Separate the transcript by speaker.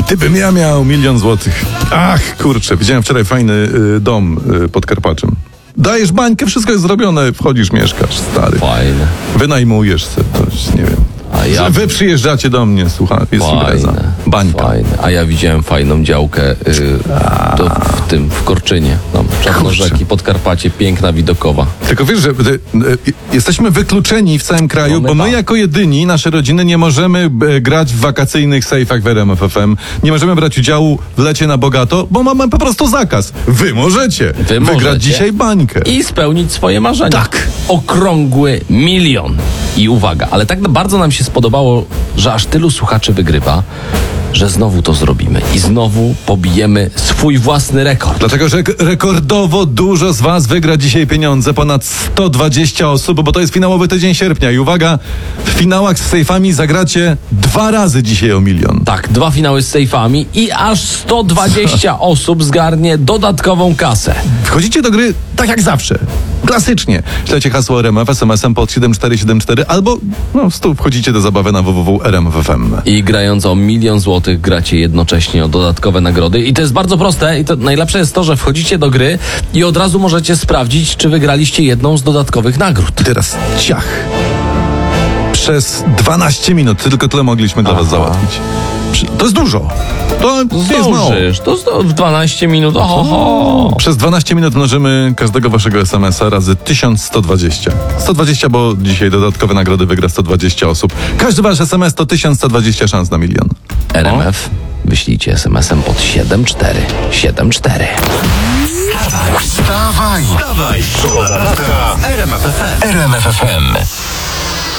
Speaker 1: Gdybym ja miał 1 000 000 złotych. Ach, kurczę, widziałem wczoraj fajny dom pod Karpaczem. Dajesz bańkę, wszystko jest zrobione, wchodzisz, mieszkasz, stary.
Speaker 2: Fajne.
Speaker 1: Wynajmujesz sobie coś, nie wiem.
Speaker 2: A ja...
Speaker 1: Wy przyjeżdżacie do mnie, słuchaj, jest impreza. Bańka.
Speaker 2: Fajne. A ja widziałem fajną działkę w Korczynie. Tam Czarnorzeki, Podkarpacie, piękna widokowa.
Speaker 1: Tylko wiesz, że jesteśmy wykluczeni w całym kraju, bo my jako jedyni, nasze rodziny, nie możemy grać w wakacyjnych sejfach w RMF FM. Nie możemy brać udziału w lecie na bogato, bo mamy po prostu zakaz. Wy możecie wygrać dzisiaj bańkę.
Speaker 2: I spełnić swoje marzenia.
Speaker 1: Tak.
Speaker 2: Okrągły 1 000 000. I uwaga, ale tak bardzo nam się spodobało, że aż tylu słuchaczy wygrywa, że znowu to zrobimy i znowu pobijemy swój własny rekord.
Speaker 1: Dlatego, że rekordowo dużo z was wygra dzisiaj pieniądze, ponad 120 osób, bo to jest finałowy tydzień sierpnia. I uwaga, w finałach z sejfami zagracie 2 razy dzisiaj o 1 000 000.
Speaker 2: Tak, 2 finały z sejfami i aż 120 osób zgarnie dodatkową kasę.
Speaker 1: Wchodzicie do gry tak jak zawsze. Klasycznie. Śledźcie hasło RMF SMS-em pod 7474 albo wchodzicie do zabawy na www.rmf.fm.
Speaker 2: I grając o 1 000 000 złotych gracie jednocześnie o dodatkowe nagrody. I to jest bardzo proste i to najlepsze jest to, że wchodzicie do gry i od razu możecie sprawdzić, czy wygraliście jedną z dodatkowych nagród.
Speaker 1: Teraz ciach. Przez 12 minut tylko tyle mogliśmy dla was załatwić. To jest dużo. To jest mało.
Speaker 2: To w 12 minut.
Speaker 1: Przez 12 minut mnożymy każdego waszego SMS-a razy 1120. 120, bo dzisiaj dodatkowe nagrody wygra 120 osób. Każdy wasz SMS to 1120 szans na 1 000 000.
Speaker 2: RMF wyślijcie SMS-em pod 7474.
Speaker 3: Wstawaj! Szkoda lata w RMF FM.